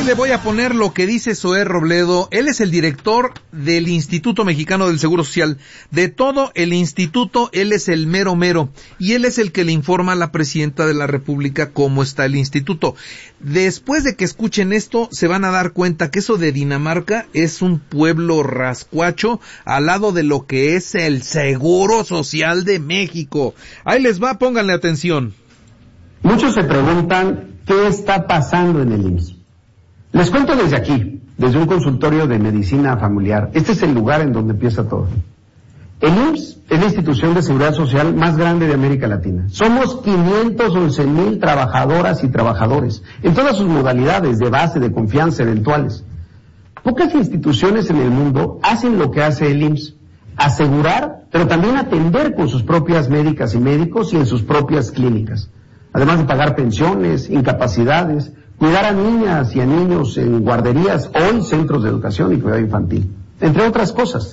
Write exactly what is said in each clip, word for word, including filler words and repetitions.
le voy a poner lo que dice Zoé Robledo. Él es el director del Instituto Mexicano del Seguro Social. De todo el instituto, él es el mero mero. Y él es el que le informa a la presidenta de la República cómo está el instituto. Después de que escuchen esto, se van a dar cuenta que eso de Dinamarca es un pueblo rascuacho al lado de lo que es el Seguro Social de México. Ahí les va, pónganle atención. Muchos se preguntan qué está pasando en el I M S S. Les cuento desde aquí, desde un consultorio de medicina familiar. Este es el lugar en donde empieza todo. El I M S S es la institución de seguridad social más grande de América Latina. Somos quinientos once mil trabajadoras y trabajadores, en todas sus modalidades, de base, de confianza, eventuales. Pocas instituciones en el mundo hacen lo que hace el I M S S. Asegurar, pero también atender con sus propias médicas y médicos y en sus propias clínicas. Además de pagar pensiones, incapacidades, cuidar a niñas y a niños en guarderías, hoy centros de educación y cuidado infantil, entre otras cosas.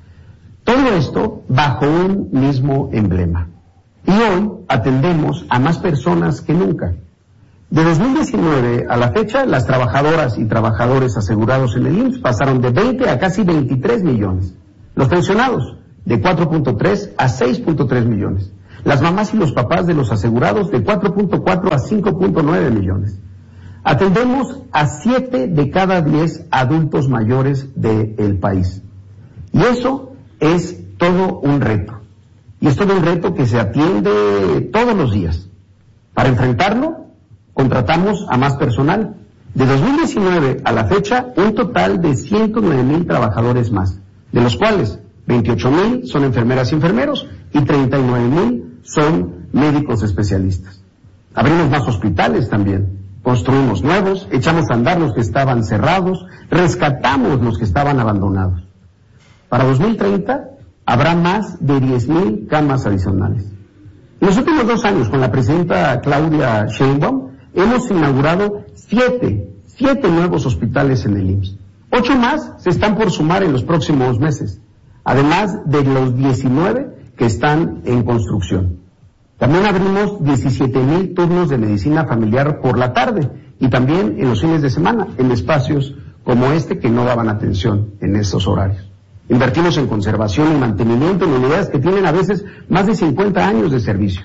Todo esto bajo un mismo emblema. Y hoy atendemos a más personas que nunca. De dos mil diecinueve a la fecha, las trabajadoras y trabajadores asegurados en el I M S S pasaron de veinte a casi veintitrés millones. Los pensionados, de cuatro punto tres a seis punto tres millones. Las mamás y los papás de los asegurados, de cuatro punto cuatro a cinco punto nueve millones. Atendemos a siete de cada diez adultos mayores del país. Y eso es todo un reto. Y es todo un reto que se atiende todos los días. Para enfrentarlo, contratamos a más personal. De dos mil diecinueve a la fecha, un total de ciento nueve mil trabajadores más, de los cuales veintiocho mil son enfermeras y enfermeros y treinta y nueve mil son médicos especialistas. Abrimos más hospitales también, construimos nuevos, echamos a andar los que estaban cerrados, rescatamos los que estaban abandonados. Para dos mil treinta habrá más de diez mil camas adicionales. En los últimos dos años, con la presidenta Claudia Sheinbaum, hemos inaugurado siete, siete nuevos hospitales en el I M S S. Ocho más se están por sumar en los próximos meses, además de los diecinueve que están en construcción. También abrimos diecisiete mil turnos de medicina familiar por la tarde y también en los fines de semana, en espacios como este que no daban atención en esos horarios. Invertimos en conservación y mantenimiento en unidades que tienen a veces más de cincuenta años de servicio.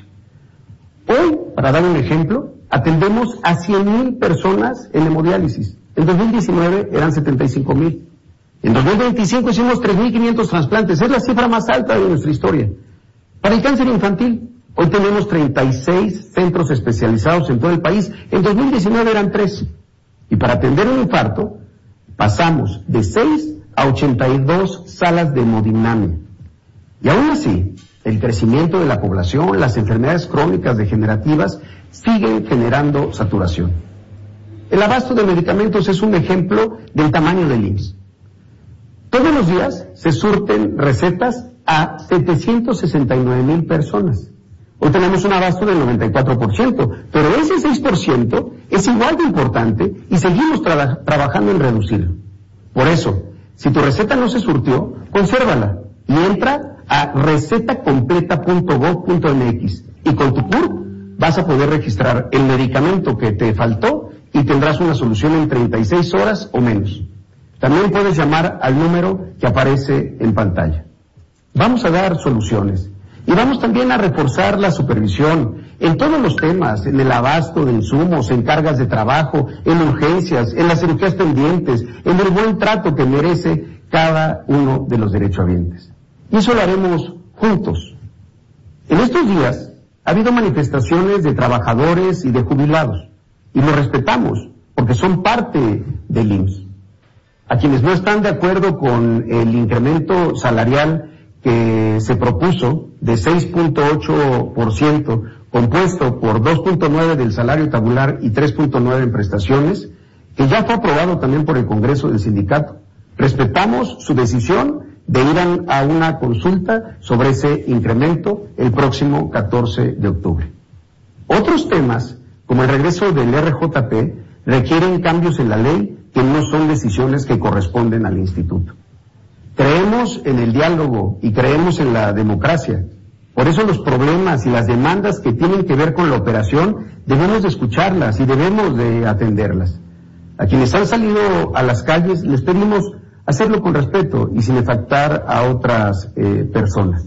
Hoy, para dar un ejemplo, atendemos a cien mil personas en hemodiálisis. En dos mil diecinueve eran setenta y cinco mil. En dos mil veinticinco hicimos tres mil quinientos trasplantes, es la cifra más alta de nuestra historia. Para el cáncer infantil, hoy tenemos treinta y seis centros especializados en todo el país, en dos mil diecinueve eran tres. Y para atender un infarto, pasamos de seis a ochenta y dos salas de hemodinamia. Y aún así, el crecimiento de la población, las enfermedades crónicas degenerativas, siguen generando saturación. El abasto de medicamentos es un ejemplo del tamaño del I M S S. Todos los días se surten recetas a setecientos sesenta y nueve mil personas. Hoy tenemos un abasto del noventa y cuatro por ciento, pero ese seis por ciento es igual de importante y seguimos tra- trabajando en reducirlo. Por eso, si tu receta no se surtió, consérvala y entra a receta completa punto gob punto eme equis y con tu C U R vas a poder registrar el medicamento que te faltó y tendrás una solución en treinta y seis horas o menos. También puedes llamar al número que aparece en pantalla. Vamos a dar soluciones y vamos también a reforzar la supervisión en todos los temas, en el abasto de insumos, en cargas de trabajo, en urgencias, en las cirugías pendientes, en el buen trato que merece cada uno de los derechohabientes. Y eso lo haremos juntos. En estos días ha habido manifestaciones de trabajadores y de jubilados y los respetamos porque son parte del I M S S. A quienes no están de acuerdo con el incremento salarial que se propuso de seis punto ocho por ciento, compuesto por dos punto nueve del salario tabular y tres punto nueve en prestaciones, que ya fue aprobado también por el Congreso del Sindicato. Respetamos su decisión de ir a una consulta sobre ese incremento el próximo catorce de octubre. Otros temas, como el regreso del erre jota pe, requieren cambios en la ley que no son decisiones que corresponden al instituto. Creemos en el diálogo y creemos en la democracia. Por eso los problemas y las demandas que tienen que ver con la operación debemos de escucharlas y debemos de atenderlas. A quienes han salido a las calles les pedimos hacerlo con respeto y sin afectar a otras eh, personas.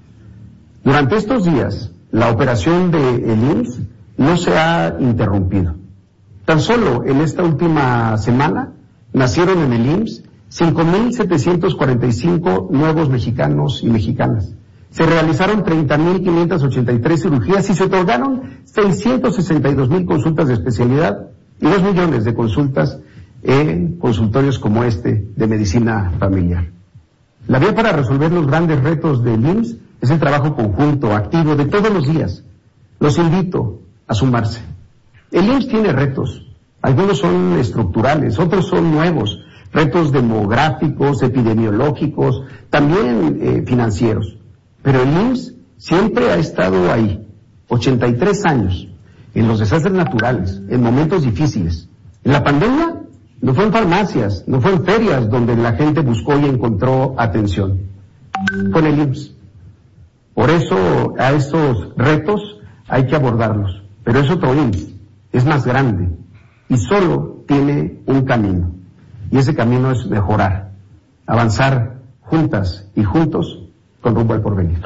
Durante estos días, la operación del I M S S no se ha interrumpido. Tan solo en esta última semana nacieron en el I M S S cinco mil setecientos cuarenta y cinco nuevos mexicanos y mexicanas. Se realizaron treinta mil quinientas ochenta y tres cirugías y se otorgaron seiscientos sesenta y dos mil consultas de especialidad y dos millones de consultas en consultorios como este de medicina familiar. La vía para resolver los grandes retos del I M S S es el trabajo conjunto, activo, de todos los días. Los invito a sumarse. El I M S S tiene retos. Algunos son estructurales, otros son nuevos. Retos demográficos, epidemiológicos, también eh, financieros. Pero el I M S S siempre ha estado ahí, ochenta y tres años, en los desastres naturales, en momentos difíciles. En la pandemia no fue en farmacias, no fue en ferias donde la gente buscó y encontró atención. Fue en el I M S S. Por eso a estos retos hay que abordarlos. Pero es otro I M S S, es más grande y solo tiene un camino. Y ese camino es mejorar, avanzar juntas y juntos con rumbo al porvenir.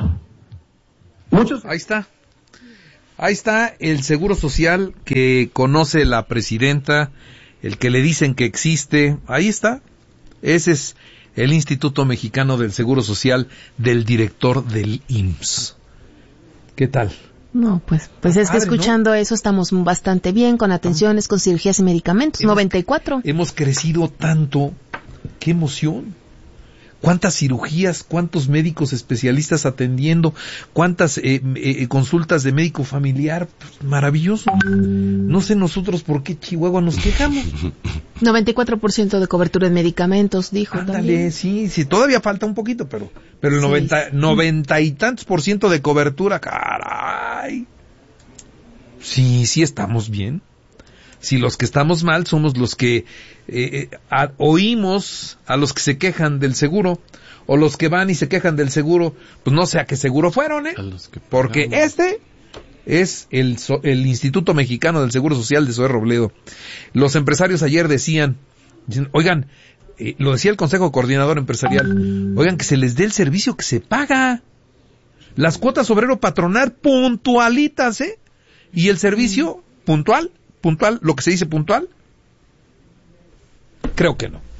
Muchos. Ahí está. Ahí está el Seguro Social que conoce la presidenta, el que le dicen que existe. Ahí está. Ese es el Instituto Mexicano del Seguro Social del director del I M S S. ¿Qué tal? No, pues, pues es que Padre, escuchando ¿no? eso estamos bastante bien, con atenciones, con cirugías y medicamentos. Hemos, noventa y cuatro. Hemos crecido tanto. ¡Qué emoción! ¿Cuántas cirugías, cuántos médicos especialistas atendiendo, cuántas eh, eh, consultas de médico familiar? Pues, maravilloso. No sé nosotros por qué Chihuahua nos quejamos. noventa y cuatro por ciento de cobertura en medicamentos, dijo. Ándale, también. sí, sí, todavía falta un poquito, pero pero el sí, noventa, sí. noventa y tantos por ciento de cobertura, caray. Sí, sí estamos bien. Si los que estamos mal somos los que eh, a, oímos a los que se quejan del seguro, o los que van y se quejan del seguro, pues no sé a qué seguro fueron, ¿eh? Porque este es el, el Instituto Mexicano del Seguro Social de Zoé Robledo. Los empresarios ayer decían, oigan, eh, lo decía el Consejo Coordinador Empresarial, oigan, que se les dé el servicio que se paga. Las cuotas obrero patronal puntualitas, ¿eh? Y el servicio puntual. ¿Puntual? ¿Lo que se dice puntual? Creo que no.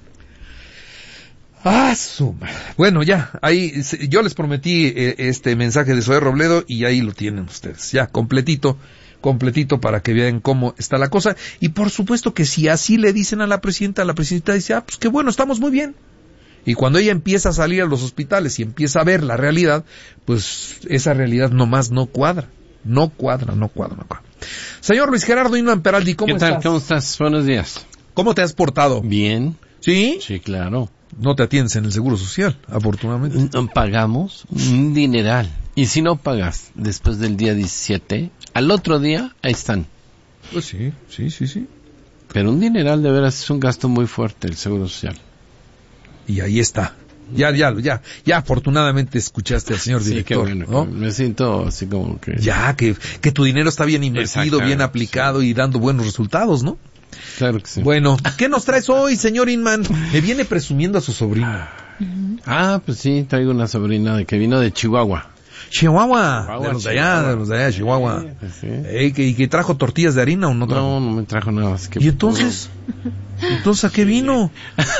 Ah, suma. Bueno, ya, ahí, yo les prometí eh, este mensaje de Zoé Robledo y ahí lo tienen ustedes. Ya, completito, completito para que vean cómo está la cosa. Y por supuesto que si así le dicen a la presidenta, la presidenta dice, ah, pues qué bueno, estamos muy bien. Y cuando ella empieza a salir a los hospitales y empieza a ver la realidad, pues esa realidad nomás no cuadra. No cuadra, no cuadra, no cuadra. Señor Luis Gerardo Inman Peraldi, ¿cómo estás? ¿Qué tal? ¿Cómo estás? Buenos días. ¿Cómo te has portado? Bien. ¿Sí? Sí, claro. No te atiendes en el Seguro Social, afortunadamente. Pagamos un dineral. Y si no pagas después del día diecisiete, al otro día, ahí están. Pues sí, sí, sí, sí. Pero un dineral de veras es un gasto muy fuerte el Seguro Social. Y ahí está. Ya, ya, ya, ya afortunadamente escuchaste al señor director. Sí, qué bueno, ¿no? Me siento así como que... Ya, que, que tu dinero está bien invertido, bien aplicado, sí, y dando buenos resultados, ¿no? Claro que sí. Bueno, ¿qué nos traes hoy, señor Inman? Me viene presumiendo a su sobrino. Ah, pues sí, traigo una sobrina de que vino de Chihuahua. Chihuahua, Chihuahua de los de allá, de los de allá, Chihuahua. Sí, pues sí. Ey, ¿que, ¿Y que trajo tortillas de harina o no trajo? No, no me trajo nada más que... ¿Y entonces? ¿Entonces a qué vino?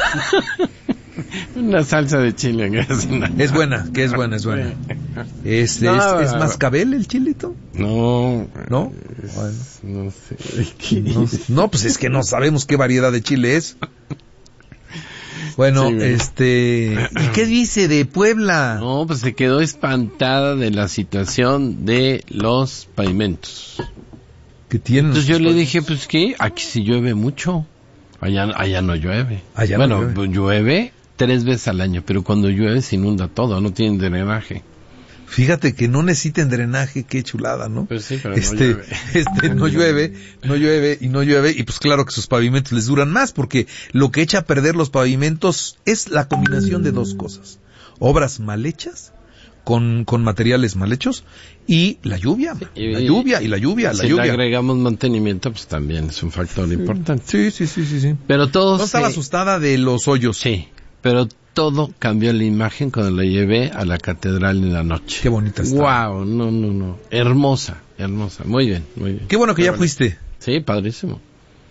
Una salsa de chile. Es buena, que es buena, es buena. ¿Es, no, es, ¿es mascabel el chilito? No. ¿No? Es, bueno. No sé. No, no, pues es que no sabemos qué variedad de chile es. Bueno, sí, este... ¿Y qué dice de Puebla? No, pues se quedó espantada de la situación de los pavimentos. ¿Qué tienen? Entonces yo le dije, pues ¿qué? Aquí sí llueve mucho. Allá, allá no llueve. Allá bueno, no llueve. llueve tres veces al año, pero cuando llueve se inunda todo, no tienen drenaje. Fíjate que no necesiten drenaje, qué chulada, ¿no? Pues sí, pero este, no llueve. Este, no llueve, no llueve y no llueve, y pues claro que sus pavimentos les duran más, porque lo que echa a perder los pavimentos es la combinación de dos cosas. Obras mal hechas con, con materiales mal hechos, y la lluvia, y, la lluvia, y la lluvia, la si lluvia. Si le agregamos mantenimiento, pues también es un factor sí. importante. Sí, sí, sí, sí, sí. Pero todo No estaba se... asustada de los hoyos. Sí, pero todo cambió la imagen cuando la llevé a la catedral en la noche. Qué bonita está. Wow, no, no, no. Hermosa, hermosa. Muy bien, muy bien. Qué bueno que Qué ya bueno. fuiste. Sí, padrísimo.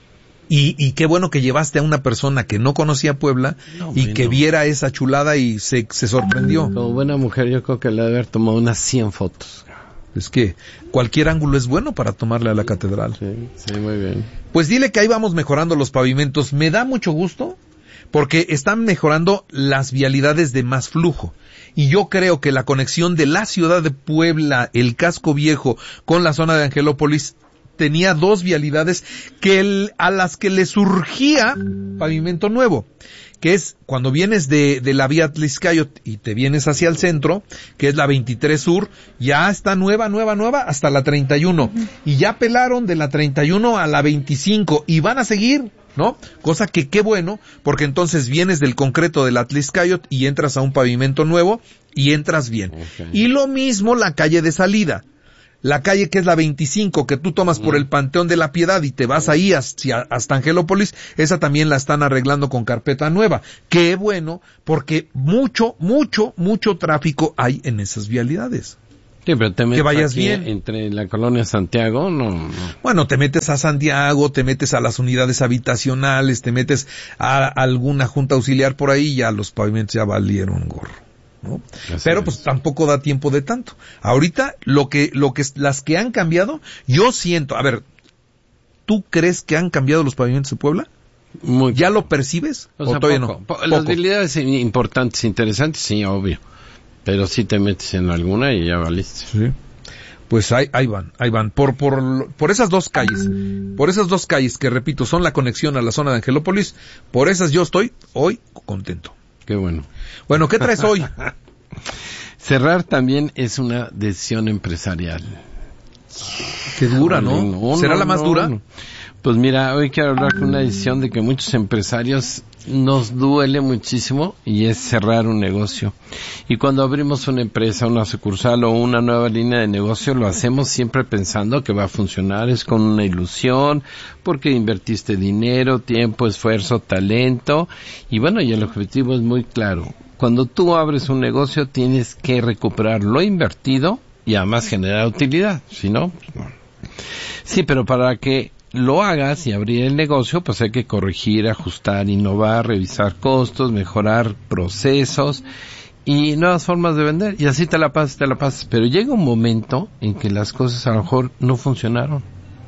Y, y qué bueno que llevaste a una persona que no conocía Puebla no, y bueno. que viera esa chulada y se, se sorprendió. Como buena mujer, yo creo que le debe haber tomado unas cien fotos. Es que cualquier ángulo es bueno para tomarle a la catedral. Sí, sí, muy bien. Pues dile que ahí vamos mejorando los pavimentos. Me da mucho gusto porque están mejorando las vialidades de más flujo. Y yo creo que la conexión de la ciudad de Puebla, el casco viejo, con la zona de Angelópolis, tenía dos vialidades que el, a las que le surgía pavimento nuevo, que es cuando vienes de, de la vía Atlixcáyotl y te vienes hacia el centro, que es la veintitrés Sur, ya está nueva, nueva, nueva, hasta la treinta y uno. Uh-huh. Y ya pelaron de la treinta y uno a la veinticinco y van a seguir, ¿no? Cosa que qué bueno, porque entonces vienes del concreto del Atlixcáyotl y entras a un pavimento nuevo y entras bien. Okay. Y lo mismo la calle de salida. La calle que es la veinticinco, que tú tomas por el Panteón de la Piedad y te vas ahí hasta, hasta Angelópolis, esa también la están arreglando con carpeta nueva. Qué bueno, porque mucho, mucho, mucho tráfico hay en esas vialidades. Sí, pero te metes que vayas aquí bien. Entre la colonia Santiago, no, no. Bueno, te metes a Santiago, te metes a las unidades habitacionales, te metes a alguna junta auxiliar por ahí y ya los pavimentos ya valieron gorro. ¿No? Pero pues tampoco da tiempo de tanto. Ahorita lo que lo que las que han cambiado, yo siento, a ver, ¿tú crees que han cambiado los pavimentos de Puebla? Muy ¿Ya lo percibes? O, ¿O sea, todavía poco. no? Po- las habilidades importantes, interesantes, sí, obvio. Pero si te metes en alguna y ya valiste. Sí. Pues ahí, ahí van, ahí van. Por, por, por esas dos calles, por esas dos calles que repito son la conexión a la zona de Angelópolis, por esas yo estoy hoy contento. Qué bueno. Bueno, ¿qué traes hoy? Cerrar también es una decisión empresarial. Qué dura, ¿no? no ¿Será no, la más no, dura? No. Pues mira, hoy quiero hablar con una decisión de que muchos empresarios nos duele muchísimo y es cerrar un negocio. Y cuando abrimos una empresa, una sucursal o una nueva línea de negocio, lo hacemos siempre pensando que va a funcionar, es con una ilusión, porque invertiste dinero, tiempo, esfuerzo, talento, y bueno, y el objetivo es muy claro. Cuando tú abres un negocio tienes que recuperar lo invertido y además generar utilidad, si no, pues no. Sí, pero para que lo hagas y abrir el negocio, pues hay que corregir, ajustar, innovar, revisar costos, mejorar procesos y nuevas formas de vender. Y así te la pasas, te la pasas. Pero llega un momento en que las cosas a lo mejor no funcionaron.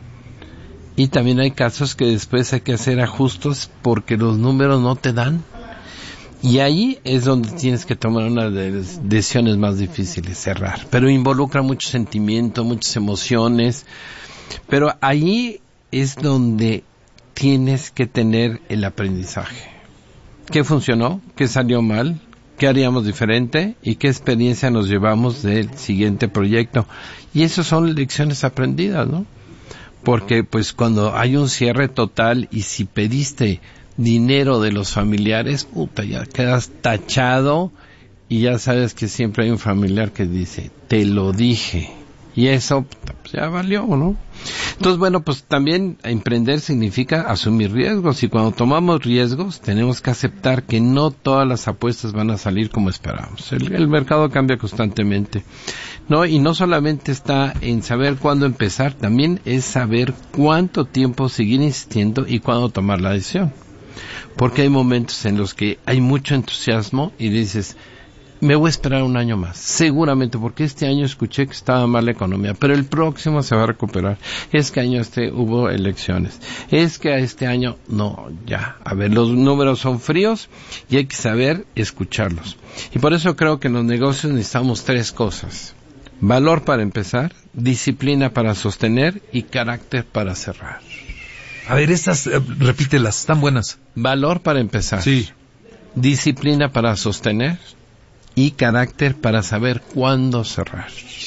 Y también hay casos que después hay que hacer ajustes porque los números no te dan. Y ahí es donde tienes que tomar una de las decisiones más difíciles, cerrar. Pero involucra mucho sentimiento, muchas emociones. Pero ahí es donde tienes que tener el aprendizaje. ¿Qué funcionó? ¿Qué salió mal? ¿Qué haríamos diferente? ¿Y qué experiencia nos llevamos del siguiente proyecto? Y esas son lecciones aprendidas, ¿no? Porque pues cuando hay un cierre total y si pediste dinero de los familiares, puta, ya quedas tachado y ya sabes que siempre hay un familiar que dice, te lo dije. Y eso pues, ya valió, ¿no? Entonces, bueno, pues también emprender significa asumir riesgos y cuando tomamos riesgos tenemos que aceptar que no todas las apuestas van a salir como esperamos. El, el mercado cambia constantemente, ¿no? Y no solamente está en saber cuándo empezar, también es saber cuánto tiempo seguir insistiendo y cuándo tomar la decisión. Porque hay momentos en los que hay mucho entusiasmo y dices, me voy a esperar un año más, seguramente, porque este año escuché que estaba mal la economía, pero el próximo se va a recuperar. Es que año este hubo elecciones, es que a este año, no, ya, a ver, los números son fríos y hay que saber escucharlos. Y por eso creo que en los negocios necesitamos tres cosas: valor para empezar, disciplina para sostener y carácter para cerrar. A ver, estas, eh, repítelas, están buenas. Valor para empezar. Sí. Disciplina para sostener y carácter para saber cuándo cerrar.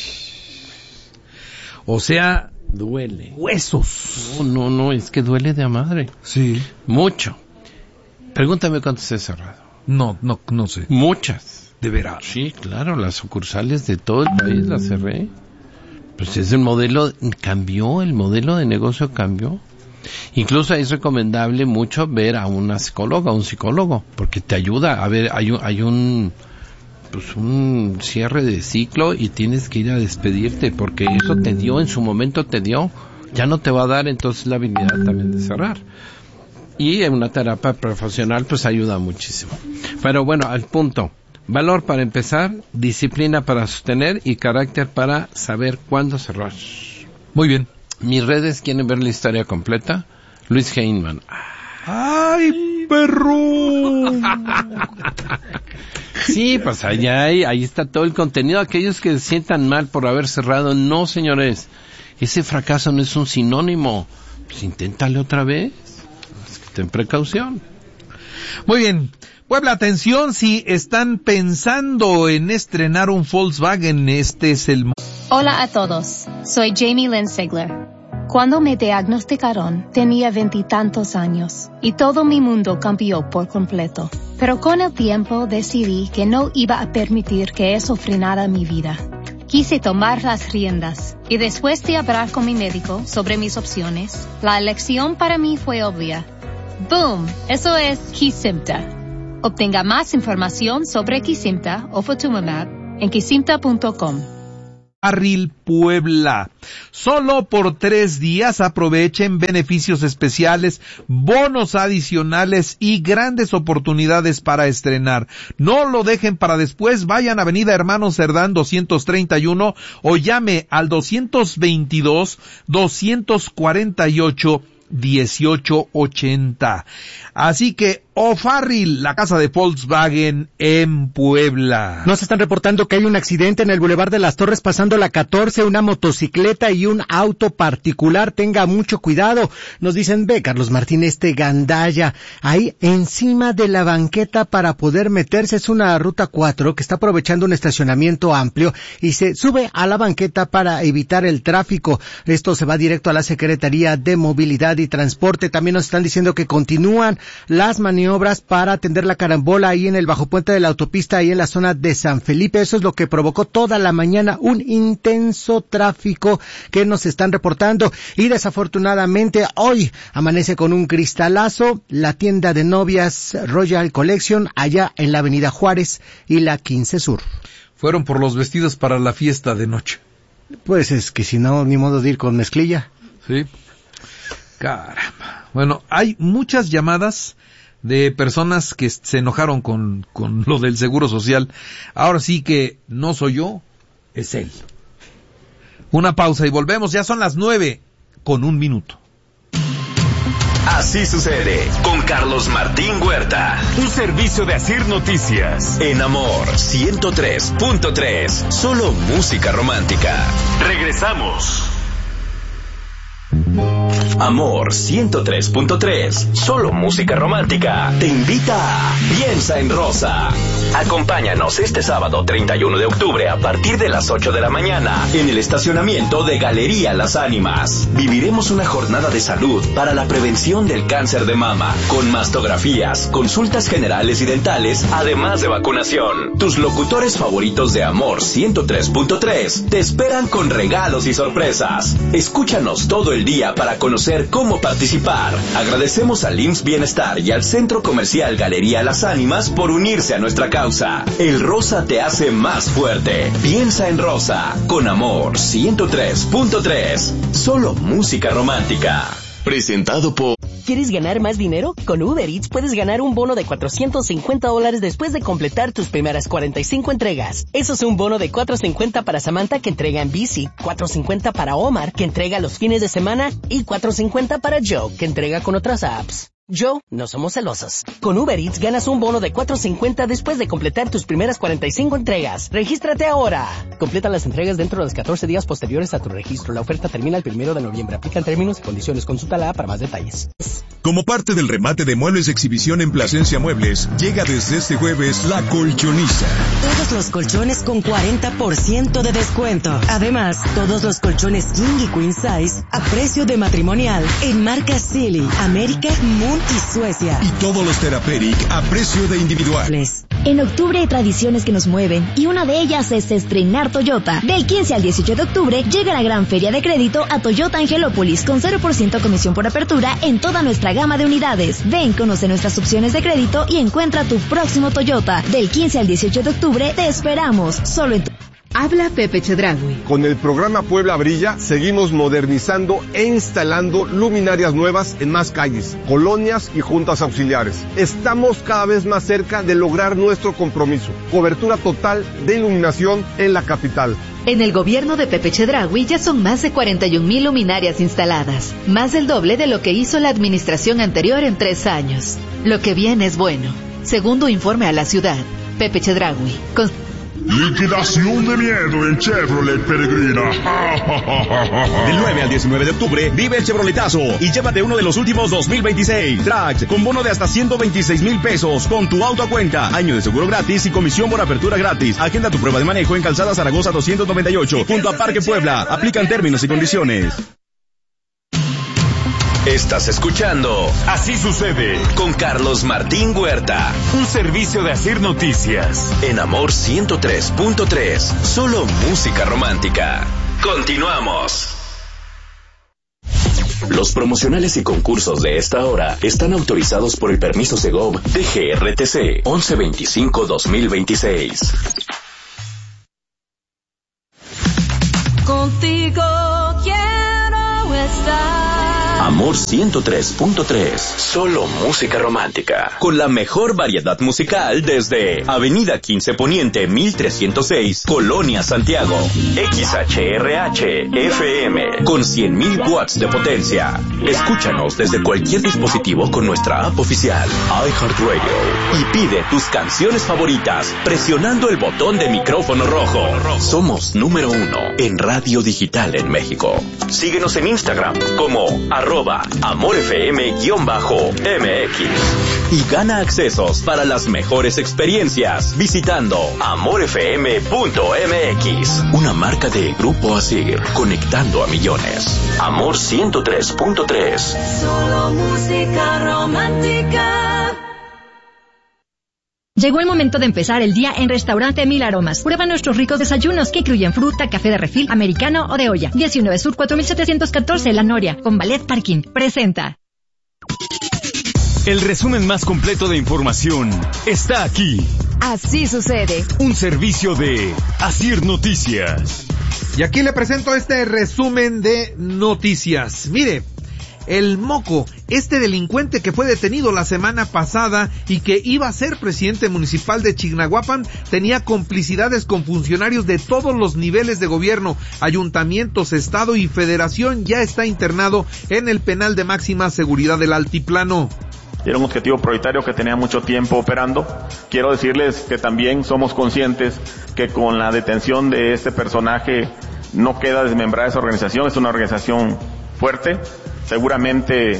O sea, duele. Huesos. No, no, no, es que duele de a madre. Sí. Mucho. Pregúntame cuántos he cerrado. No, no, no sé. Muchas. ¿De veras? Sí, claro, las sucursales de todo el país las cerré. Pues es el modelo, cambió, el modelo de negocio cambió. Incluso es recomendable mucho ver a una psicóloga, a un psicólogo, porque te ayuda a ver, hay un, hay un, pues un cierre de ciclo y tienes que ir a despedirte, porque eso te dio, en su momento te dio, ya no te va a dar entonces la habilidad también de cerrar. Y en una terapia profesional pues ayuda muchísimo. Pero bueno, al punto. Valor para empezar, disciplina para sostener y carácter para saber cuándo cerrar. Muy bien. Mis redes, ¿quieren ver la historia completa? Luis Heinman. ¡Ay, perro! Sí, pues allá hay, ahí está todo el contenido. Aquellos que se sientan mal por haber cerrado, no, señores. Ese fracaso no es un sinónimo. Pues inténtale otra vez. Ten precaución. Muy bien. Puebla, atención, si están pensando en estrenar un Volkswagen, este es el... Hola a todos, soy Jamie Lynn Sigler. Cuando me diagnosticaron, tenía veintitantos años y todo mi mundo cambió por completo. Pero con el tiempo decidí que no iba a permitir que eso frenara mi vida. Quise tomar las riendas y después de hablar con mi médico sobre mis opciones, la elección para mí fue obvia. ¡Boom! Eso es Kesimpta. Obtenga más información sobre Kesimpta o Ofatumumab en kesimpta punto com. Carril Puebla. Solo por tres días aprovechen beneficios especiales, bonos adicionales y grandes oportunidades para estrenar. No lo dejen para después. Vayan a Avenida Hermano Cerdán doscientos treinta y uno o llame al doscientos veintidós, doscientos cuarenta y ocho, dieciocho ochenta. Así que O'Farrill, la casa de Volkswagen en Puebla. Nos están reportando que hay un accidente en el Boulevard de las Torres pasando la catorce, una motocicleta y un auto particular. Tenga mucho cuidado. Nos dicen, ve Carlos Martín, este gandalla ahí encima de la banqueta para poder meterse. Es una ruta cuatro que está aprovechando un estacionamiento amplio y se sube a la banqueta para evitar el tráfico. Esto se va directo a la Secretaría de Movilidad y Transporte. También nos están diciendo que continúan las maniobras para atender la carambola ahí en el bajo puente de la autopista, ahí en la zona de San Felipe. Eso es lo que provocó toda la mañana un intenso tráfico que nos están reportando. Y desafortunadamente hoy amanece con un cristalazo la tienda de novias Royal Collection allá en la Avenida Juárez y la quince Sur. Fueron por los vestidos para la fiesta de noche. Pues es que si no, ni modo de ir con mezclilla. Sí. Caramba. Bueno, hay muchas llamadas de personas que se enojaron con, con lo del Seguro Social. Ahora sí que no soy yo, es él. Una pausa y volvemos. Ya son las nueve con un minuto. Así sucede con Carlos Martín Huerta. Un servicio de Asir Noticias. En Amor ciento tres punto tres. Solo música romántica. Regresamos. Amor ciento tres punto tres, solo música romántica, te invita a Piensa en Rosa. Acompáñanos este sábado treinta y uno de octubre a partir de las ocho de la mañana en el estacionamiento de Galería Las Ánimas. Viviremos una jornada de salud para la prevención del cáncer de mama, con mastografías, consultas generales y dentales, además de vacunación. Tus locutores favoritos de Amor ciento tres punto tres te esperan con regalos y sorpresas. Escúchanos todo el día para conocer cómo participar. Agradecemos al I M S S Bienestar y al Centro Comercial Galería Las Ánimas por unirse a nuestra causa. El rosa te hace más fuerte. Piensa en Rosa, con Amor ciento tres punto tres. Solo música romántica. Presentado por... ¿Quieres ganar más dinero? Con Uber Eats puedes ganar un bono de cuatrocientos cincuenta dólares después de completar tus primeras cuarenta y cinco entregas. Eso es un bono de cuatrocientos cincuenta para Samantha, que entrega en bici, cuatrocientos cincuenta para Omar, que entrega los fines de semana, y cuatrocientos cincuenta para Joe, que entrega con otras apps. Joe, no somos celosos. Con Uber Eats ganas un bono de cuatrocientos cincuenta después de completar tus primeras cuarenta y cinco entregas. ¡Regístrate ahora! Completa las entregas dentro de los catorce días posteriores a tu registro. La oferta termina el primero de noviembre. Aplican términos y condiciones. Consulta la para más detalles. Como parte del remate de muebles de exhibición en Plasencia Muebles, llega desde este jueves La Colchoniza. Todos los colchones con cuarenta por ciento de descuento. Además, todos los colchones King y Queen Size a precio de matrimonial en marcas Silly, América, Moon y Suecia. Y todos los Therapeutic a precio de individual. En octubre hay tradiciones que nos mueven y una de ellas es estrenar Toyota. Del quince al dieciocho de octubre llega la gran feria de crédito a Toyota Angelópolis con cero por ciento comisión por apertura en toda nuestra gama de unidades. Ven, conoce nuestras opciones de crédito y encuentra tu próximo Toyota. Del quince al dieciocho de octubre te esperamos. Solo en tu... Habla Pepe Chedraui. Con el programa Puebla Brilla seguimos modernizando e instalando luminarias nuevas en más calles, colonias y juntas auxiliares. Estamos cada vez más cerca de lograr nuestro compromiso. Cobertura total de iluminación en la capital. En el gobierno de Pepe Chedraui ya son más de cuarenta y un mil luminarias instaladas, más del doble de lo que hizo la administración anterior en tres años. Lo que viene es bueno. Segundo informe a la ciudad, Pepe Chedraui. Con... Liquidación de miedo en Chevrolet Peregrina. Del nueve al diecinueve de octubre, vive el Chevroletazo y llévate uno de los últimos dos mil veintiséis. Trax, con bono de hasta ciento veintiséis mil pesos, con tu auto a cuenta, año de seguro gratis y comisión por apertura gratis. Agenda tu prueba de manejo en Calzada Zaragoza doscientos noventa y ocho, junto a Parque Puebla. Aplican términos y condiciones. Estás escuchando Así Sucede con Carlos Martín Huerta. Un servicio de Asir Noticias. En Amor ciento tres punto tres. Solo música romántica. Continuamos. Los promocionales y concursos de esta hora están autorizados por el permiso Segov de G R T C once veinticinco dos mil veintiséis. Contigo quiero estar. Amor ciento tres punto tres. Solo música romántica. Con la mejor variedad musical desde Avenida quince Poniente mil trescientos seis, Colonia Santiago. X H R H F M con cien mil watts de potencia. Escúchanos desde cualquier dispositivo con nuestra app oficial iHeartRadio y pide tus canciones favoritas presionando el botón de micrófono rojo. Somos número uno en radio digital en México. Síguenos en Instagram como arroba amorfm-M X y gana accesos para las mejores experiencias visitando amorfm punto M X, una marca de Grupo Asir, conectando a millones. Amor ciento tres punto tres. Solo música romántica. Llegó el momento de empezar el día en Restaurante Mil Aromas. Prueba nuestros ricos desayunos que incluyen fruta, café de refil, americano o de olla. diecinueve Sur cuatro mil setecientos catorce, La Noria, con Ballet Parking. Presenta. El resumen más completo de información está aquí. Así sucede. Un servicio de Asir Noticias. Y aquí le presento este resumen de noticias. Mire, el Moco, este delincuente que fue detenido la semana pasada y que iba a ser presidente municipal de Chignahuapan, tenía complicidades con funcionarios de todos los niveles de gobierno, ayuntamientos, estado y federación. Ya está internado en el penal de máxima seguridad del Altiplano. Era un objetivo prioritario que tenía mucho tiempo operando. Quiero decirles que también somos conscientes que con la detención de este personaje no queda desmembrada esa organización. Es una organización fuerte. Seguramente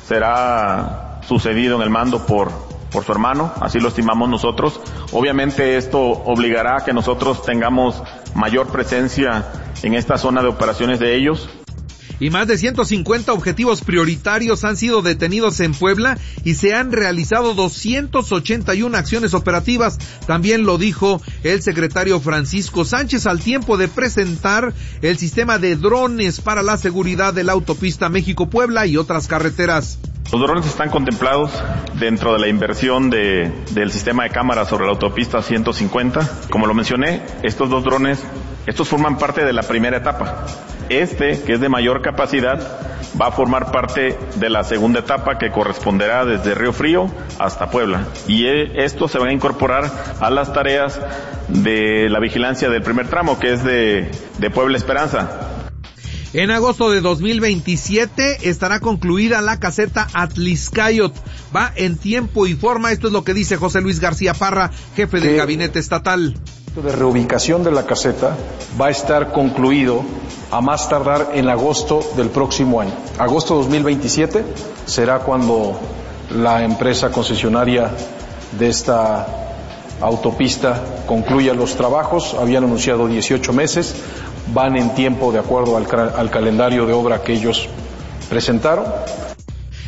será sucedido en el mando por, por su hermano, así lo estimamos nosotros. Obviamente esto obligará a que nosotros tengamos mayor presencia en esta zona de operaciones de ellos. Y más de ciento cincuenta objetivos prioritarios han sido detenidos en Puebla y se han realizado doscientas ochenta y una acciones operativas. También lo dijo el secretario Francisco Sánchez al tiempo de presentar el sistema de drones para la seguridad de la autopista México-Puebla y otras carreteras. Los drones están contemplados dentro de la inversión de, del sistema de cámaras sobre la autopista ciento cincuenta. Como lo mencioné, estos dos drones, estos forman parte de la primera etapa. Este, que es de mayor capacidad, va a formar parte de la segunda etapa que corresponderá desde Río Frío hasta Puebla. Y estos se van a incorporar a las tareas de la vigilancia del primer tramo, que es de, de Puebla Esperanza. En agosto de dos mil veintisiete estará concluida la caseta Atliscayot. Va en tiempo y forma. Esto es lo que dice José Luis García Parra, jefe del gabinete estatal. De reubicación de la caseta va a estar concluido a más tardar en agosto del próximo año. Agosto dos mil veintisiete será cuando la empresa concesionaria de esta autopista concluya los trabajos. Habían anunciado dieciocho meses, van en tiempo de acuerdo al, al calendario de obra que ellos presentaron.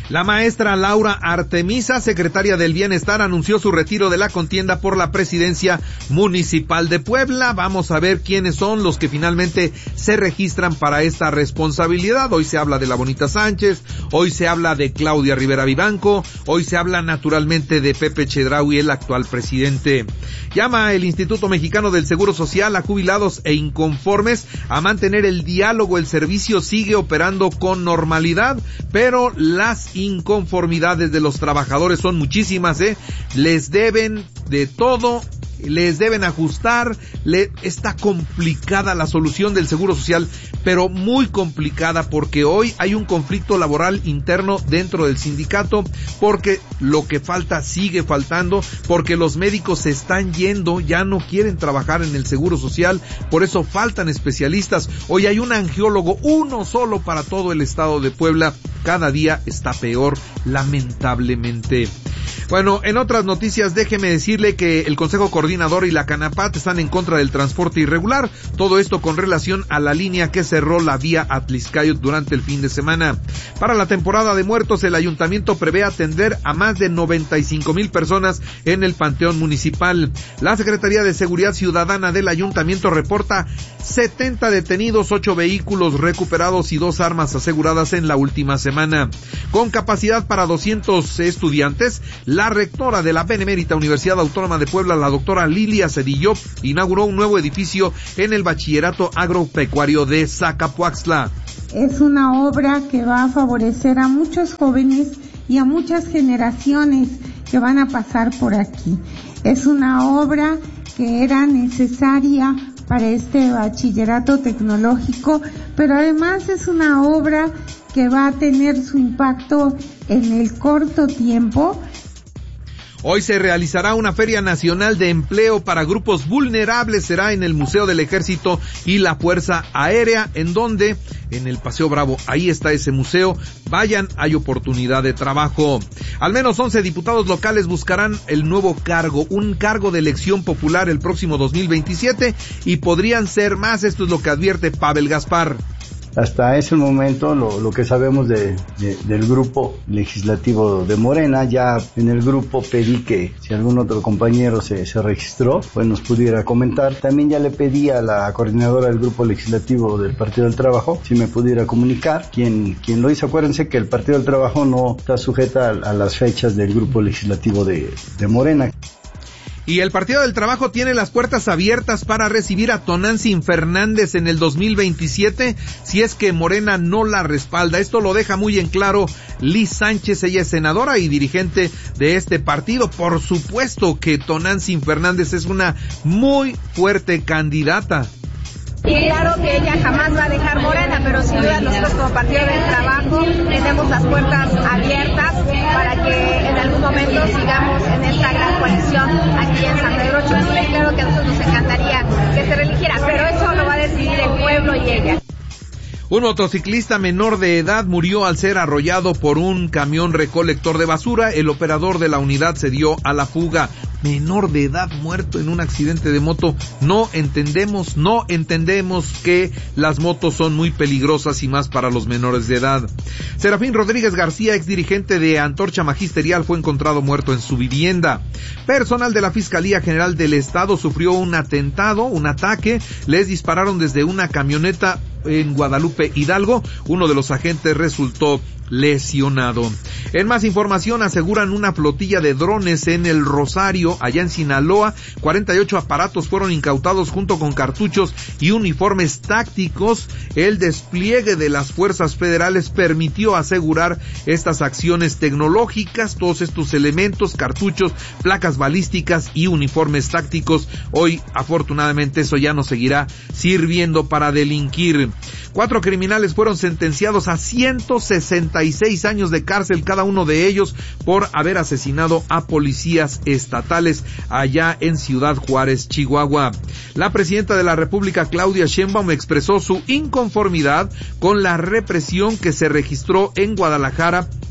La maestra Laura Artemisa, secretaria del Bienestar, anunció su retiro de la contienda por la presidencia municipal de Puebla. Vamos a ver quiénes son los que finalmente se registran para esta responsabilidad. Hoy se habla de la Bonita Sánchez, hoy se habla de Claudia Rivera Vivanco, hoy se habla naturalmente de Pepe Chedraui, el actual presidente. Llama el Instituto Mexicano del Seguro Social a jubilados e inconformes a mantener el diálogo. El servicio sigue operando con normalidad, pero las inconformidades de los trabajadores son muchísimas, ¿eh? Les deben de todo, les deben ajustar, le, está complicada la solución del Seguro Social, pero muy complicada porque hoy hay un conflicto laboral interno dentro del sindicato, porque lo que falta sigue faltando, porque los médicos se están yendo, ya no quieren trabajar en el Seguro Social, por eso faltan especialistas. Hoy hay un angiólogo, uno solo para todo el estado de Puebla, cada día está peor, lamentablemente. Bueno, en otras noticias, déjeme decirle que el Consejo Coordinador y la Canapat están en contra del transporte irregular. Todo esto con relación a la línea que cerró la vía Atlixcayot durante el fin de semana. Para la temporada de muertos, el ayuntamiento prevé atender a más de noventa y cinco mil personas en el Panteón Municipal. La Secretaría de Seguridad Ciudadana del ayuntamiento reporta setenta detenidos, ocho vehículos recuperados y dos armas aseguradas en la última semana. Con capacidad para doscientos estudiantes, la rectora de la Benemérita Universidad Autónoma de Puebla, la doctora Lilia Cedillo, inauguró un nuevo edificio en el Bachillerato Agropecuario de Zacapuaxtla. Es una obra que va a favorecer a muchos jóvenes y a muchas generaciones que van a pasar por aquí. Es una obra que era necesaria para este bachillerato tecnológico, pero además es una obra que va a tener su impacto en el corto tiempo. Hoy se realizará una Feria Nacional de Empleo para grupos vulnerables. Será en el Museo del Ejército y la Fuerza Aérea, en donde, en el Paseo Bravo, ahí está ese museo. Vayan, hay oportunidad de trabajo. Al menos once diputados locales buscarán el nuevo cargo, un cargo de elección popular el próximo dos mil veintisiete, y podrían ser más. Esto es lo que advierte Pavel Gaspar. Hasta ese momento lo, lo que sabemos de, de, del grupo legislativo de Morena, ya en el grupo pedí que si algún otro compañero se, se registró, pues nos pudiera comentar. También ya le pedí a la coordinadora del grupo legislativo del Partido del Trabajo si me pudiera comunicar quién, quién lo hizo. Acuérdense que el Partido del Trabajo no está sujeta a, a las fechas del grupo legislativo de, de Morena. Y el Partido del Trabajo tiene las puertas abiertas para recibir a Tonantzin Fernández en el dos mil veintisiete, si es que Morena no la respalda. Esto lo deja muy en claro Liz Sánchez, ella es senadora y dirigente de este partido. Por supuesto que Tonantzin Fernández es una muy fuerte candidata. Y claro que ella jamás va a dejar Morena, pero sin duda nosotros como Partido del Trabajo tenemos las puertas abiertas para que en algún momento sigamos en esta gran coalición aquí en San Pedro Cholula. Y claro que a nosotros nos encantaría que se reeligiera, pero eso lo va a decidir el pueblo y ella. Un motociclista menor de edad murió al ser arrollado por un camión recolector de basura. El operador de la unidad se dio a la fuga. Menor de edad muerto en un accidente de moto. No entendemos, no entendemos que las motos son muy peligrosas y más para los menores de edad. Serafín Rodríguez García, ex dirigente de Antorcha Magisterial, fue encontrado muerto en su vivienda. Personal de la Fiscalía General del Estado sufrió un atentado, un ataque. Les dispararon desde una camioneta en Guadalupe Hidalgo. Uno de los agentes resultó lesionado. En más información, aseguran una flotilla de drones en el Rosario, allá en Sinaloa. cuarenta y ocho aparatos fueron incautados junto con cartuchos y uniformes tácticos. El despliegue de las fuerzas federales permitió asegurar estas acciones tecnológicas, todos estos elementos, cartuchos, placas balísticas y uniformes tácticos. Hoy, afortunadamente, eso ya no seguirá sirviendo para delinquir. Cuatro criminales fueron sentenciados a ciento sesenta y seis años de cárcel, cada uno de ellos por haber asesinado a policías estatales allá en Ciudad Juárez, Chihuahua. La presidenta de la República, Claudia Sheinbaum, expresó su inconformidad con la represión que se registró en Guadalajara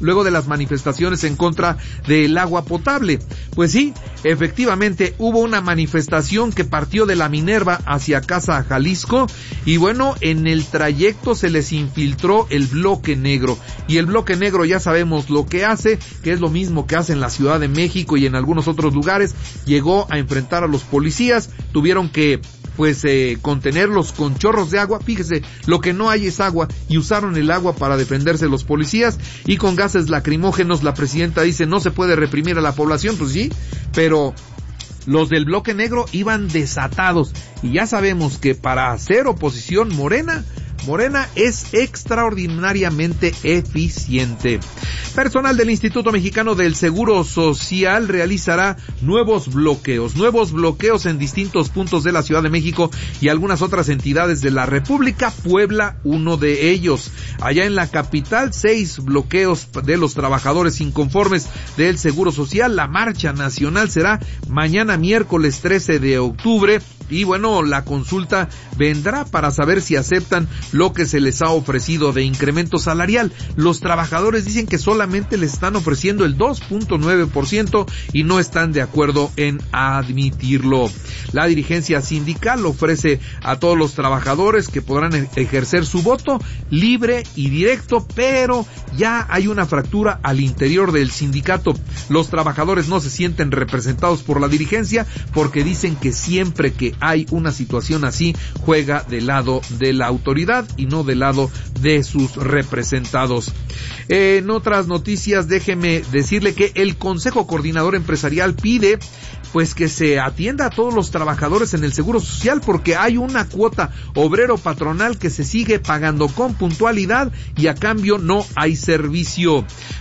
luego de las manifestaciones en contra del agua potable. Pues sí, efectivamente hubo una manifestación que partió de la Minerva hacia Casa Jalisco y bueno, en el trayecto se les infiltró el bloque negro y el bloque negro ya sabemos lo que hace, que es lo mismo que hace en la Ciudad de México y en algunos otros lugares. Llegó a enfrentar a los policías, tuvieron que pues eh, contenerlos con chorros de agua. Fíjese, lo que no hay es agua y usaron el agua para defenderse los policías, y con gases lacrimógenos. La presidenta dice no se puede reprimir a la población, pues sí, pero los del bloque negro iban desatados y ya sabemos que para hacer oposición Morena Morena es extraordinariamente eficiente. Personal del Instituto Mexicano del Seguro Social realizará nuevos bloqueos, nuevos bloqueos en distintos puntos de la Ciudad de México y algunas otras entidades de la República. Puebla, uno de ellos. Allá en la capital, seis bloqueos de los trabajadores inconformes del Seguro Social. La marcha nacional será mañana miércoles trece de octubre. Y bueno, la consulta vendrá para saber si aceptan lo que se les ha ofrecido de incremento salarial. Los trabajadores dicen que solamente les están ofreciendo el dos punto nueve por ciento y no están de acuerdo en admitirlo. La dirigencia sindical ofrece a todos los trabajadores que podrán ejercer su voto libre y directo, pero ya hay una fractura al interior del sindicato. Los trabajadores no se sienten representados por la dirigencia porque dicen que siempre que hay una situación así, juega del lado de la autoridad y no del lado de sus representados. En otras noticias, déjeme decirle que el Consejo Coordinador Empresarial pide pues que se atienda a todos los trabajadores en el Seguro Social, porque hay una cuota obrero patronal que se sigue pagando con puntualidad y a cambio no hay servicio.